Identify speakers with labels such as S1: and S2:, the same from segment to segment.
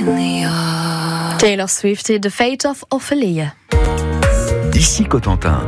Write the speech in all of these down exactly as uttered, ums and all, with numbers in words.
S1: Taylor Swift et The Fate of Ophelia.
S2: Ici Cotentin.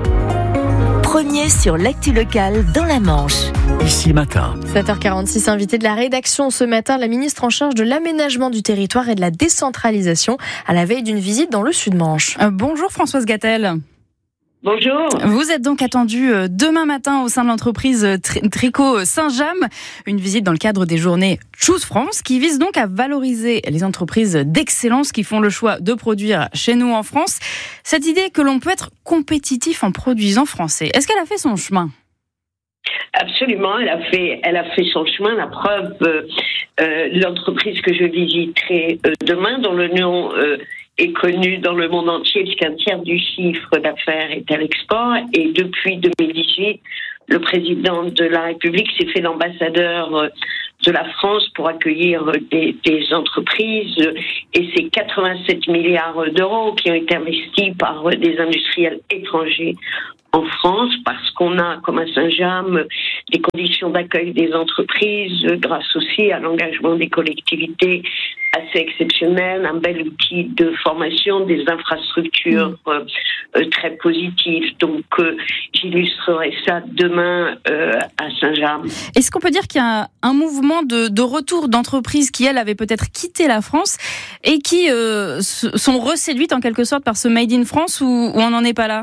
S3: Premier sur l'actu locale dans la Manche.
S2: Ici Matin.
S1: sept heures quarante-six, invité de la rédaction ce matin, la ministre en charge de l'aménagement du territoire et de la décentralisation à la veille d'une visite dans le Sud-Manche.
S4: Euh, bonjour Françoise Gattel.
S5: Bonjour.
S4: Vous êtes donc attendue demain matin au sein de l'entreprise Tricot Saint-James. Une visite dans le cadre des journées Choose France qui vise donc à valoriser les entreprises d'excellence qui font le choix de produire chez nous en France. Cette idée que l'on peut être compétitif en produisant français, est-ce qu'elle a fait son chemin ?
S5: Absolument, elle a fait, elle a fait son chemin. La preuve, euh, euh, l'entreprise que je visiterai euh, demain, dont le nom euh, est connu dans le monde entier, puisqu'un tiers du chiffre d'affaires est à l'export. Et depuis deux mille dix-huit, le président de la République s'est fait l'ambassadeur euh, de la France pour accueillir des, des entreprises. Et c'est quatre-vingt-sept milliards d'euros qui ont été investis par des industriels étrangers en France, parce qu'on a, comme à Saint-James, des conditions d'accueil des entreprises, grâce aussi à l'engagement des collectivités assez exceptionnelles, un bel outil de formation, des infrastructures euh, euh, très positives. Donc, euh, j'illustrerai ça demain euh, à Saint-James.
S4: Est-ce qu'on peut dire qu'il y a un mouvement de, de retour d'entreprises qui, elles, avaient peut-être quitté la France et qui euh, sont reséduites en quelque sorte par ce Made in France, ou, ou on n'en est pas là ?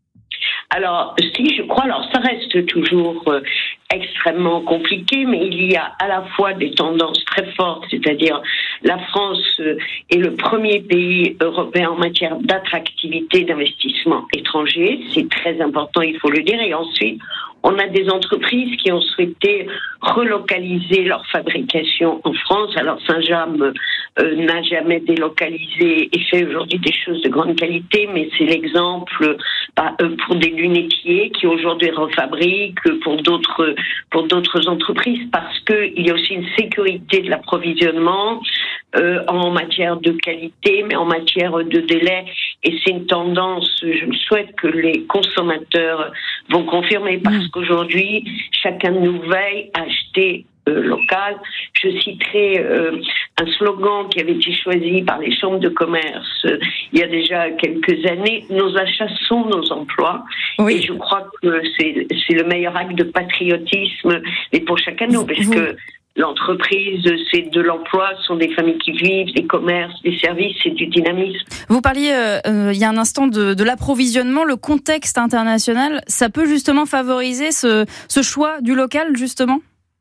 S5: Alors, si je crois, alors ça reste toujours euh, extrêmement compliqué, mais il y a à la fois des tendances très fortes, c'est-à-dire la France euh, est le premier pays européen en matière d'attractivité d'investissement étranger, c'est très important, il faut le dire, et ensuite, on a des entreprises qui ont souhaité relocaliser leur fabrication en France. Alors Saint-James euh, n'a jamais délocalisé et fait aujourd'hui des choses de grande qualité, mais c'est l'exemple bah, euh, pour des lunetiers qui aujourd'hui refabriquent pour d'autres pour d'autres entreprises, parce que il y a aussi une sécurité de l'approvisionnement euh, en matière de qualité, mais en matière de délai. Et c'est une tendance, je le souhaite, que les consommateurs vont confirmer, parce qu'aujourd'hui, chacun de nous veille à acheter euh, local. Je citerai euh, un slogan qui avait été choisi par les chambres de commerce euh, il y a déjà quelques années: nos achats sont nos emplois. Oui. Et je crois que c'est, c'est le meilleur acte de patriotisme, mais pour chacun de nous, parce vous... que l'entreprise, c'est de l'emploi, ce sont des familles qui vivent, des commerces, des services, c'est du dynamisme.
S4: Vous parliez euh, il y a un instant de, de l'approvisionnement, le contexte international, ça peut justement favoriser ce, ce choix du local, justement ?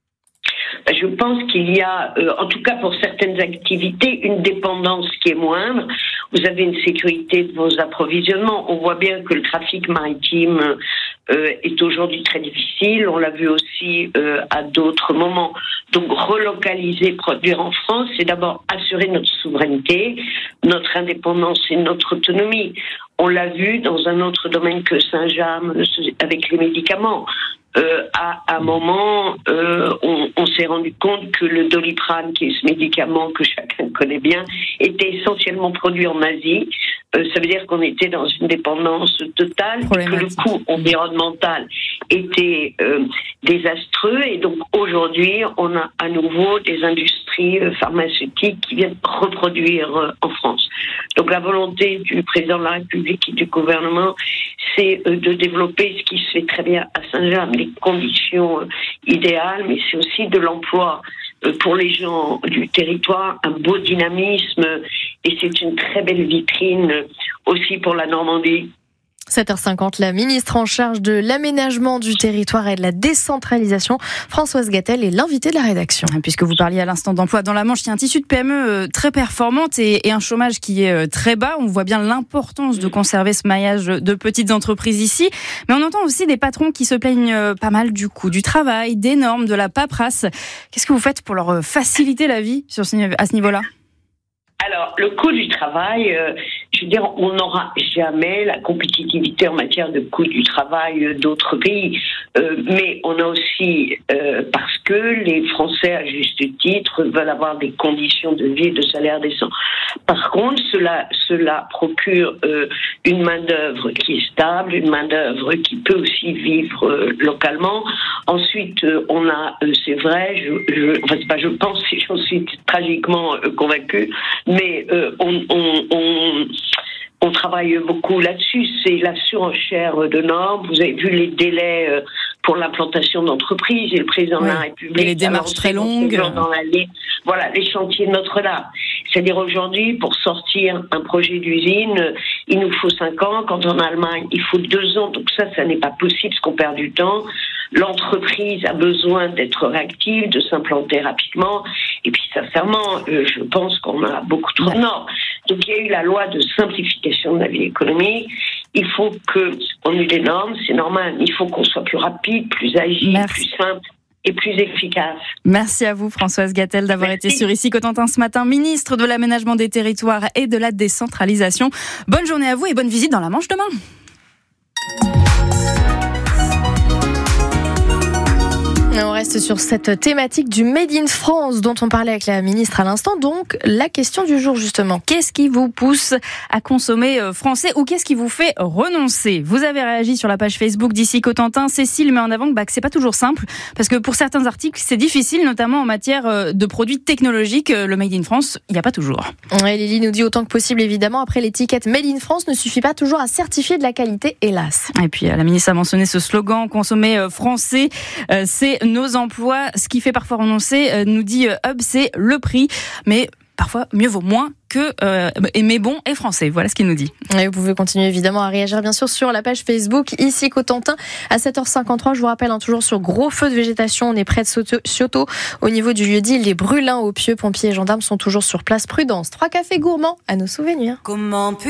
S5: Je pense qu'il y a, euh, en tout cas pour certaines activités, une dépendance qui est moindre. Vous avez une sécurité de vos approvisionnements. On voit bien que le trafic maritime euh, est aujourd'hui très difficile. On l'a vu aussi euh, à d'autres moments. Donc relocaliser, produire en France, c'est d'abord assurer notre souveraineté, notre indépendance et notre autonomie. On l'a vu dans un autre domaine que Saint-James, avec les médicaments. Euh, à un moment, euh, on, on s'est rendu compte que le Doliprane, qui est ce médicament que chacun connaît bien, était essentiellement produit en Asie. Euh, ça veut dire qu'on était dans une dépendance totale, que le coût environnemental était euh, désastreux. Et donc aujourd'hui, on a à nouveau des industries pharmaceutiques qui viennent reproduire euh, en France. Donc la volonté du président de la République et du gouvernement, c'est euh, de développer ce qui se fait très bien à Saint-James, les conditions euh, idéales, mais c'est aussi de l'emploi euh, pour les gens du territoire, un beau dynamisme, et c'est une très belle vitrine euh, aussi pour la Normandie.
S1: sept heures cinquante, la ministre en charge de l'aménagement du territoire et de la décentralisation, Françoise Gattel, est l'invitée de la rédaction.
S4: Puisque vous parliez à l'instant d'emploi dans la Manche, il y a un tissu de P M E très performante et, et un chômage qui est très bas. On voit bien l'importance de conserver ce maillage de petites entreprises ici. Mais on entend aussi des patrons qui se plaignent pas mal du coût du travail, des normes, de la paperasse. Qu'est-ce que vous faites pour leur faciliter la vie sur ce, à ce niveau-là ?
S5: Alors, le coût du travail, euh, je veux dire, on n'aura jamais la compétitivité en matière de coût du travail d'autres pays. Euh, mais on a aussi, euh, parce que les Français, à juste titre, veulent avoir des conditions de vie et de salaire décents. Par contre, cela, cela procure euh, une main-d'œuvre qui est stable, une main-d'œuvre qui peut aussi vivre euh, localement. Ensuite, euh, on a, euh, c'est vrai, je, je, enfin, c'est pas je pense, j'en suis tragiquement euh, convaincue, mais euh, on, on, on On travaille beaucoup là-dessus, c'est la surenchère de normes. Vous avez vu les délais pour l'implantation d'entreprises et le président oui. de la République.
S4: Et les démarches très longues.
S5: Dans la, les, voilà, les chantiers de Notre-Dame. C'est-à-dire aujourd'hui, pour sortir un projet d'usine, il nous faut cinq ans. Quand en Allemagne, il faut deux ans. Donc ça, ça n'est pas possible parce qu'on perd du temps. L'entreprise a besoin d'être réactive, de s'implanter rapidement. Et puis, sincèrement, euh, je pense qu'on a beaucoup trop de normes. Donc, il y a eu la loi de simplification de la vie économique. Il faut qu'on ait des normes, c'est normal. Il faut qu'on soit plus rapide, plus agile, Merci. plus simple et plus efficace.
S4: Merci à vous, Françoise Gatel, d'avoir Merci. été sur Ici Cotentin ce matin, ministre de l'Aménagement des Territoires et de la Décentralisation. Bonne journée à vous et bonne visite dans la Manche demain.
S1: On reste sur cette thématique du Made in France dont on parlait avec la ministre à l'instant. Donc, la question du jour, justement.
S4: Qu'est-ce qui vous pousse à consommer français ou qu'est-ce qui vous fait renoncer ? Vous avez réagi sur la page Facebook d'Ici Cotentin. Cécile met en avant que, bah, que c'est pas toujours simple parce que pour certains articles, c'est difficile, notamment en matière de produits technologiques. Le Made in France, il n'y a pas toujours.
S1: Ouais, Lily nous dit autant que possible, évidemment. Après, l'étiquette Made in France ne suffit pas toujours à certifier de la qualité, hélas.
S4: Et puis, la ministre a mentionné ce slogan « Consommer français, c'est nos emplois ». Ce qui fait parfois renoncer, euh, nous dit euh, Hub, c'est le prix. Mais parfois, mieux vaut moins que euh, aimer bon et français. Voilà ce qu'il nous dit.
S1: Et vous pouvez continuer évidemment à réagir bien sûr sur la page Facebook Ici Cotentin à sept heures cinquante-trois. Je vous rappelle, hein, toujours sur gros feu de végétation. On est près de Cioto au niveau du lieu-dit. Les brûlins au pieu, pompiers et gendarmes sont toujours sur place. Prudence. Trois cafés gourmands à nos souvenirs. Comment